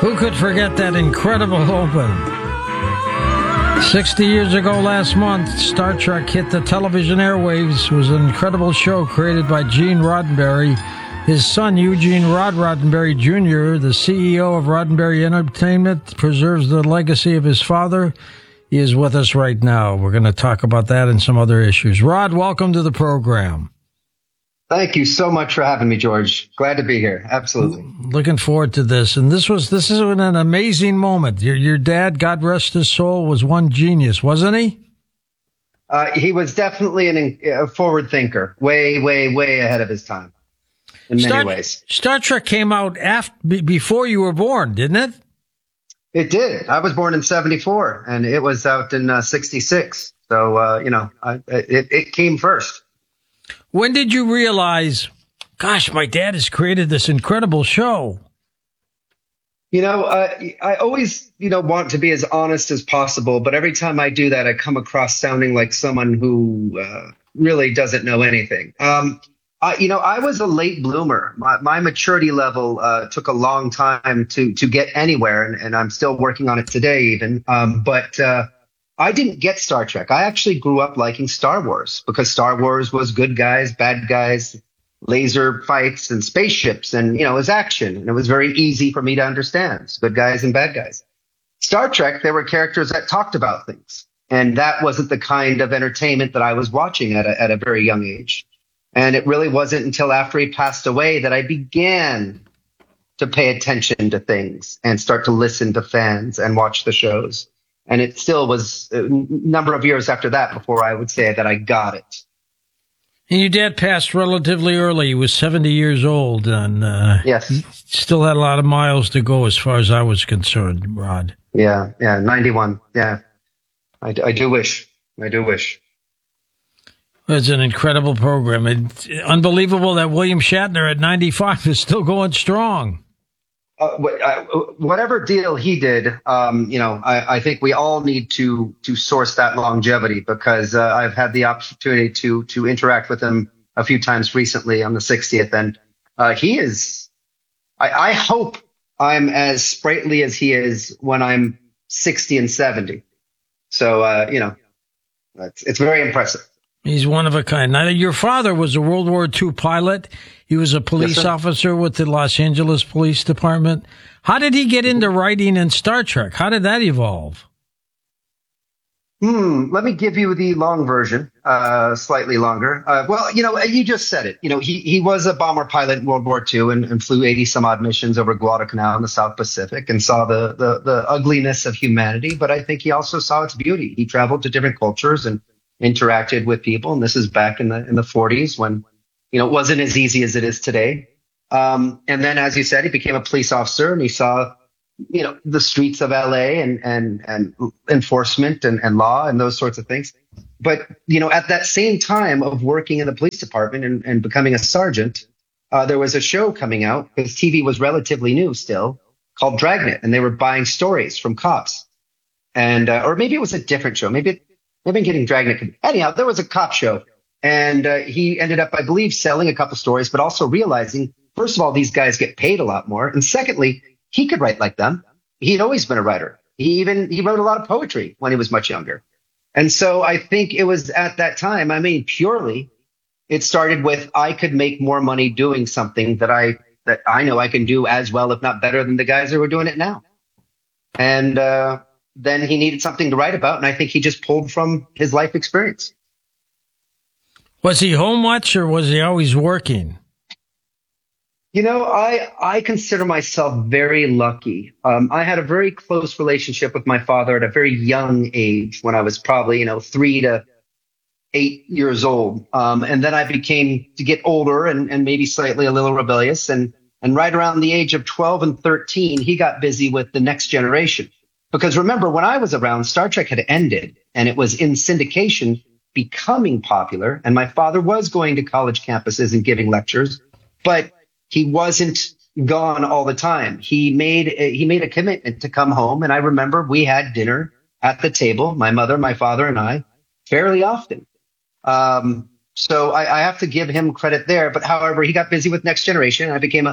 Who could forget that incredible open? 60 years ago last month, Star Trek hit the television airwaves. It was an incredible show created by Gene Roddenberry. His son, Eugene Roddenberry Jr., the CEO of Roddenberry Entertainment, preserves the legacy of his father. He is with us right now. We're going to talk about that and some other issues. Rod, welcome to the program. Thank you so much for having me, George. Glad to be here. Absolutely. Looking forward to this. And this is an amazing moment. Your dad, God rest his soul, was one genius, wasn't he? He was definitely a forward thinker, way, way, way ahead of his time in many ways. Star Trek came out before you were born, didn't it? It did. I was born in 74 and it was out in 66. So, it came first. When did you realize, gosh, my dad has created this incredible show? I always, want to be as honest as possible. But every time I do that, I come across sounding like someone who really doesn't know anything. I was a late bloomer. My maturity level took a long time to get anywhere. And I'm still working on it today even. But I didn't get Star Trek. I actually grew up liking Star Wars because Star Wars was good guys, bad guys, laser fights and spaceships. And, it was action. And it was very easy for me to understand. Good guys and bad guys. Star Trek, there were characters that talked about things. And that wasn't the kind of entertainment that I was watching at a very young age. And it really wasn't until after he passed away that I began to pay attention to things and start to listen to fans and watch the shows. And it still was a number of years after that before I would say that I got it. And your dad passed relatively early. He was 70 years old, and yes, he still had a lot of miles to go as far as I was concerned, Rod. Yeah, 91. Yeah, I do wish. It's an incredible program. It's unbelievable that William Shatner at 95 is still going strong. Whatever deal he did, I think we all need to source that longevity because I've had the opportunity to interact with him a few times recently on the 60th, and he is. I hope I'm as sprightly as he is when I'm 60 and 70. So it's very impressive. He's one of a kind. Now, your father was a World War II pilot. He was a police officer with the Los Angeles Police Department. How did he get into writing in Star Trek? How did that evolve? Let me give you the long version, slightly longer. You just said it. He was a bomber pilot in World War II and flew 80 some odd missions over Guadalcanal in the South Pacific and saw the ugliness of humanity. But I think he also saw its beauty. He traveled to different cultures and interacted with people. And this is back in the 40s when, it wasn't as easy as it is today. And then, as you said, he became a police officer and he saw, the streets of LA and enforcement and law and those sorts of things. But, at that same time of working in the police department and becoming a sergeant, there was a show coming out because TV was relatively new still called Dragnet. And they were buying stories from cops. And, or maybe it was a different show. Maybe I'm getting Dragnet. Anyhow, there was a cop show. And he ended up, I believe, selling a couple stories, but also realizing, first of all, these guys get paid a lot more. And secondly, he could write like them. He'd always been a writer. He wrote a lot of poetry when he was much younger. And so I think it was at that time, purely, it started with I could make more money doing something that I know I can do as well, if not better than the guys who are doing it now. And then he needed something to write about. And I think he just pulled from his life experience. Was he home much or was he always working? I consider myself very lucky. I had a very close relationship with my father at a very young age when I was probably, 3 to 8 years old. And then I became to get older and maybe slightly a little rebellious. And right around the age of 12 and 13, he got busy with The Next Generation. Because remember, when I was around, Star Trek had ended and it was in syndication becoming popular. And my father was going to college campuses and giving lectures, but he wasn't gone all the time. He made a commitment to come home. And I remember we had dinner at the table, my mother, my father, and I, fairly often. So I have to give him credit there. But however, he got busy with Next Generation. And I became a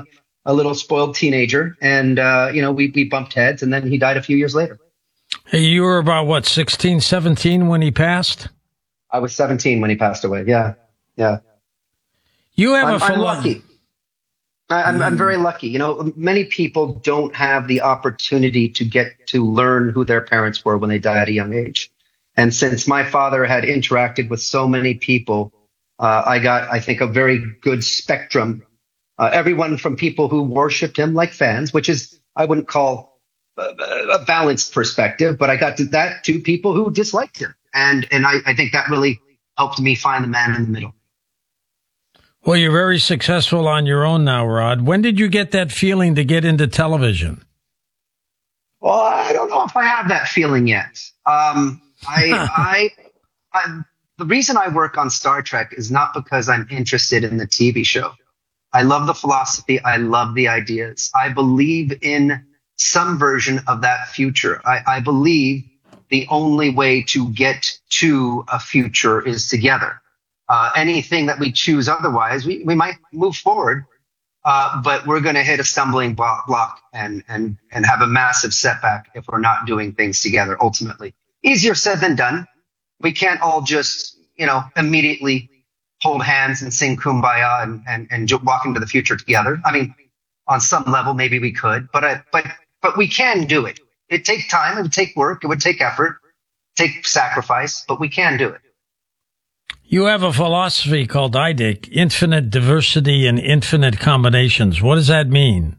a little spoiled teenager, and we bumped heads, and then he died a few years later. Hey, you were about what, 16, 17 when he passed? I was 17 when he passed away. Yeah. You have I'm lucky. I'm very lucky. Many people don't have the opportunity to get to learn who their parents were when they die at a young age. And since my father had interacted with so many people, I got, I think, a very good spectrum. Everyone from people who worshiped him like fans, which is, I wouldn't call a balanced perspective, but I got to that to people who disliked him. And I think that really helped me find the man in the middle. Well, you're very successful on your own now, Rod. When did you get that feeling to get into television? Well, I don't know if I have that feeling yet. The reason I work on Star Trek is not because I'm interested in the TV show. I love the philosophy. I love the ideas. I believe in some version of that future. I believe the only way to get to a future is together. Anything that we choose otherwise, we might move forward, but we're going to hit a stumbling block and have a massive setback if we're not doing things together. Ultimately, easier said than done. We can't all just immediately hold hands and sing Kumbaya and walk into the future together. I mean, on some level, maybe we could, but we can do it. It takes time. It would take work. It would take effort, take sacrifice, but we can do it. You have a philosophy called IDIC, infinite diversity and infinite combinations. What does that mean?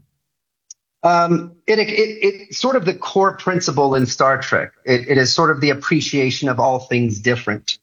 It's sort of the core principle in Star Trek. It is sort of the appreciation of all things different.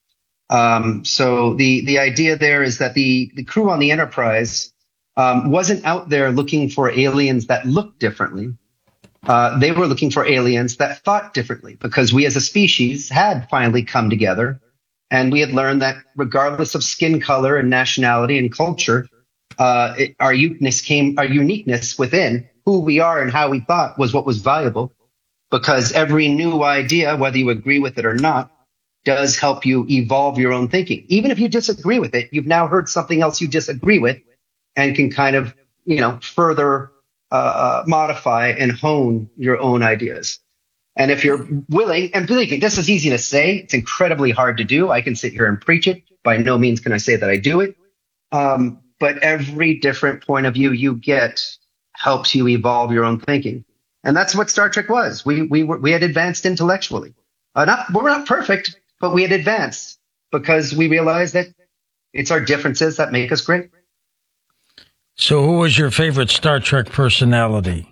So the idea there is that the crew on the Enterprise wasn't out there looking for aliens that looked differently. They were looking for aliens that thought differently, because we as a species had finally come together. And we had learned that regardless of skin color and nationality and culture, our uniqueness within who we are and how we thought was what was valuable, because every new idea, whether you agree with it or not, does help you evolve your own thinking. Even if you disagree with it, you've now heard something else you disagree with and can kind of, further modify and hone your own ideas. And if you're willing, and believe me, this is easy to say. It's incredibly hard to do. I can sit here and preach it. By no means can I say that I do it. But every different point of view you get helps you evolve your own thinking. And that's what Star Trek was. We had advanced intellectually. We're not perfect, but we had advanced because we realized that it's our differences that make us great. So who was your favorite Star Trek personality?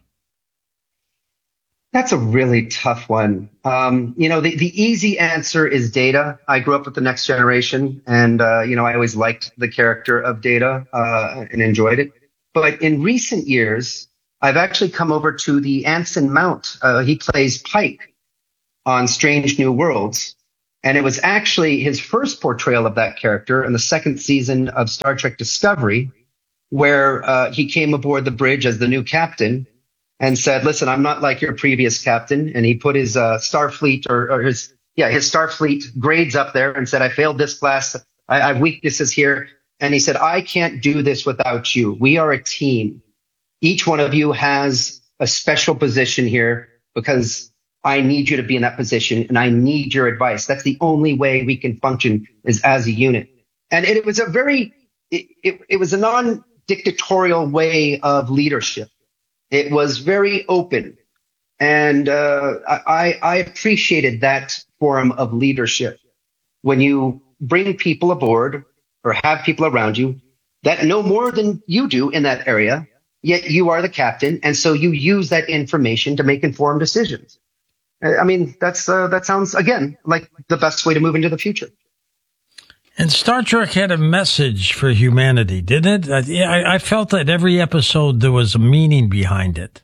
That's a really tough one. The easy answer is Data. I grew up with the Next Generation, and I always liked the character of Data and enjoyed it. But in recent years, I've actually come over to the Anson Mount. He plays Pike on Strange New Worlds, and it was actually his first portrayal of that character in the second season of Star Trek Discovery, where he came aboard the bridge as the new captain and said, listen, I'm not like your previous captain. And he put his Starfleet his Starfleet grades up there and said, I failed this class. I have weaknesses here. And he said, I can't do this without you. We are a team. Each one of you has a special position here because I need you to be in that position and I need your advice. That's the only way we can function is as a unit. And it was it was a non-dictatorial way of leadership. It was very open, and I appreciated that form of leadership. When you bring people aboard or have people around you that know more than you do in that area, yet you are the captain, and so you use that information to make informed decisions. I mean, that sounds, again, like the best way to move into the future. And Star Trek had a message for humanity, didn't it? I felt that every episode there was a meaning behind it.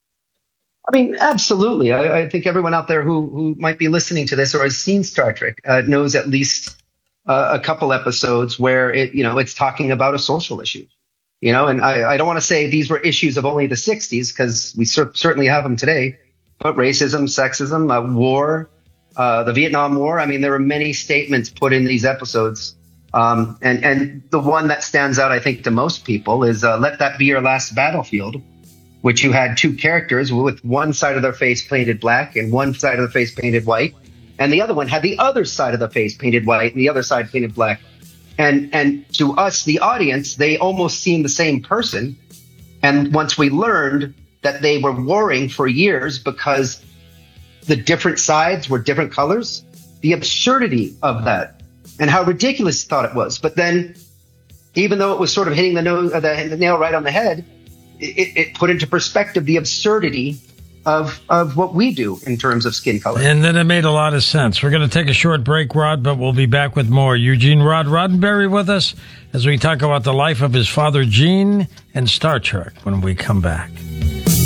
I mean, absolutely. I think everyone out there who might be listening to this or has seen Star Trek knows at least a couple episodes where it's talking about a social issue. And I don't want to say these were issues of only the 60s, because we certainly have them today, but racism, sexism, war, the Vietnam War. I mean, there were many statements put in these episodes And the one that stands out, I think, to most people is Let That Be Your Last Battlefield, which you had two characters with one side of their face painted black and one side of the face painted white. And the other one had the other side of the face painted white and the other side painted black. And to us, the audience, they almost seemed the same person. And once we learned that they were warring for years because the different sides were different colors, the absurdity of that and how ridiculous he thought it was. But then, even though it was sort of hitting the nail right on the head, it put into perspective the absurdity of what we do in terms of skin color. And then it made a lot of sense. We're going to take a short break, Rod, but we'll be back with more. Eugene Rod Roddenberry with us as we talk about the life of his father, Gene, and Star Trek when we come back.